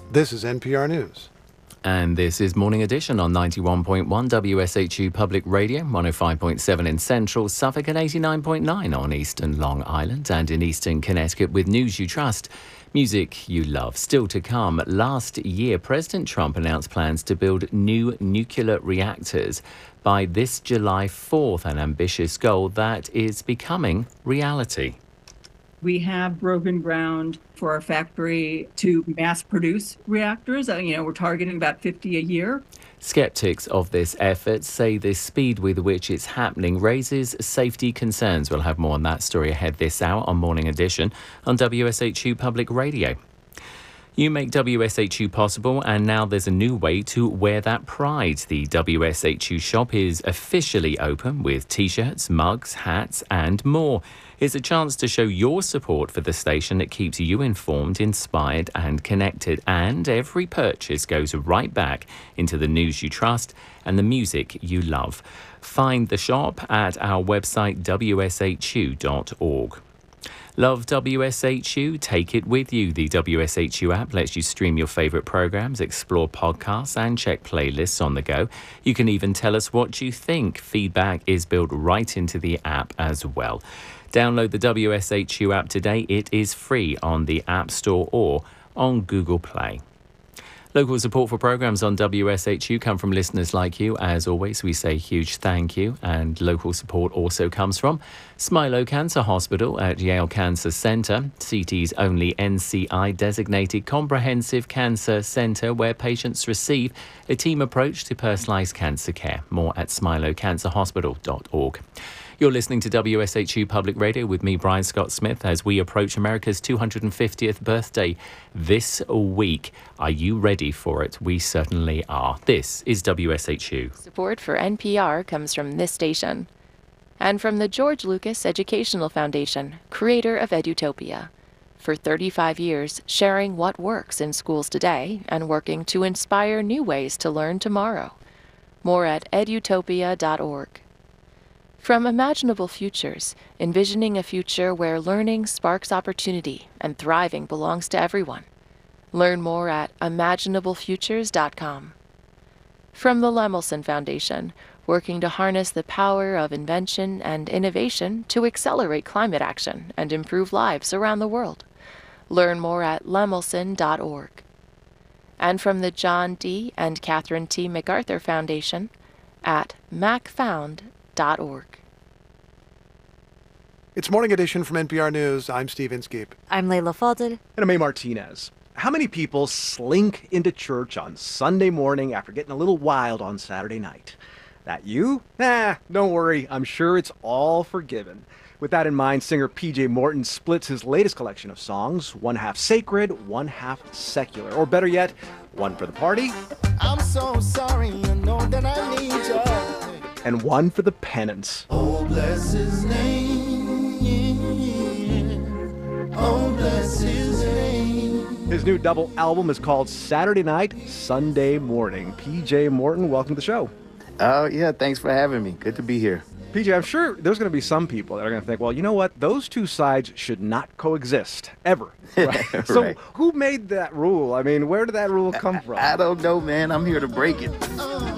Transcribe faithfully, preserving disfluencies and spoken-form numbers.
This is N P R News. And this is Morning Edition on ninety-one point one W S H U Public Radio, one oh five point seven in Central Suffolk and eighty-nine point nine on Eastern Long Island and in Eastern Connecticut with news you trust. Music you love. Still to come, last year President Trump announced plans to build new nuclear reactors by this July fourth, an ambitious goal that is becoming reality. We have broken ground for our factory to mass produce reactors. Uh, you know, we're targeting about fifty a year. Skeptics of this effort say the speed with which it's happening raises safety concerns. We'll have more on that story ahead this hour on Morning Edition on W S H U Public Radio. You make W S H U possible, and now there's a new way to wear that pride. The W S H U shop is officially open with T-shirts, mugs, hats and more. It's a chance to show your support for the station that keeps you informed, inspired and connected. And every purchase goes right back into the news you trust and the music you love. Find the shop at our website w s h u dot org. Love W S H U? Take it with you. The W S H U app lets you stream your favourite programmes, explore podcasts and check playlists on the go. You can even tell us what you think. Feedback is built right into the app as well. Download the W S H U app today. It is free on the App Store or on Google Play. Local support for programmes on W S H U come from listeners like you. As always, we say huge thank you. And local support also comes from Smilow Cancer Hospital at Yale Cancer Centre, C T's only N C I-designated comprehensive cancer centre where patients receive a team approach to personalised cancer care. More at smilow cancer hospital dot org. You're listening to W S H U Public Radio with me, Brian Scott Smith, as we approach America's two hundred fiftieth birthday this week. Are you ready for it? We certainly are. This is W S H U. Support for N P R comes from this station and from the George Lucas Educational Foundation, creator of Edutopia. For thirty-five years, sharing what works in schools today and working to inspire new ways to learn tomorrow. More at edutopia dot org. From Imaginable Futures, envisioning a future where learning sparks opportunity and thriving belongs to everyone. Learn more at imaginable futures dot com. From the Lemelson Foundation, working to harness the power of invention and innovation to accelerate climate action and improve lives around the world. Learn more at lemelson dot org. And from the John D. and Catherine T. MacArthur Foundation at mac found dot org. It's Morning Edition from N P R News. I'm Steve Inskeep. I'm Layla Falded. And I'm A. Martinez. How many people slink into church on Sunday morning after getting a little wild on Saturday night? That you? Nah, don't worry. I'm sure it's all forgiven. With that in mind, singer P J Morton splits his latest collection of songs, one half sacred, one half secular. Or better yet, one for the party. I'm so sorry, you know that I need you. And one for the penance. Oh, bless his name. Oh, bless his name. His new double album is called Saturday Night, Sunday Morning. P J Morton, welcome to the show. Oh, yeah, thanks for having me. Good to be here. P J, I'm sure there's going to be some people that are going to think, well, you know what? Those two sides should not coexist, ever. Right? Right. So who made that rule? I mean, where did that rule come from? I, I don't know, man. I'm here to break it. Oh.